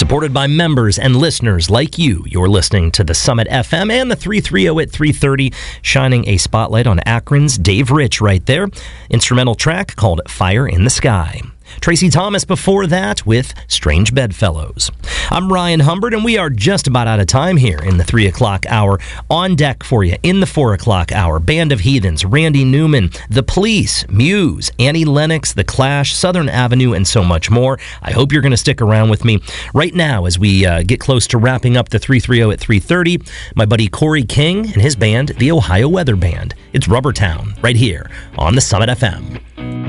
Supported by members and listeners like you, you're listening to the Summit FM and the 330 at 330, shining a spotlight on Akron's Dave Rich right there. Instrumental track called Fire in the Sky. Tracy Thomas before that with Strange Bedfellows. I'm Ryan Humbert, and we are just about out of time here in the 3 o'clock hour. On deck for you in the 4 o'clock hour, Band of Heathens, Randy Newman, The Police, Muse, Annie Lennox, The Clash, Southern Avenue, and so much more. I hope you're going to stick around with me right now as we get close to wrapping up the 330 at 330. My buddy Corey King and his band, the Ohio Weather Band. It's Rubber Town, right here on the Summit FM.